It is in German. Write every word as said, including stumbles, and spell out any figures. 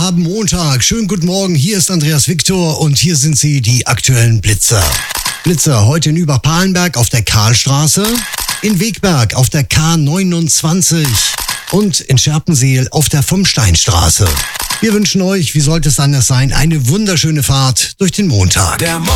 haben Montag. Schönen guten Morgen, hier ist Andreas Victor und hier sind sie, die aktuellen Blitzer. Blitzer heute in Überpalenberg auf der Karlstraße, in Wegberg auf der K neunundzwanzig und in Scherpenseel auf der Vom-Stein-Straße. Wir wünschen euch, wie sollte es anders sein, eine wunderschöne Fahrt durch den Montag. Der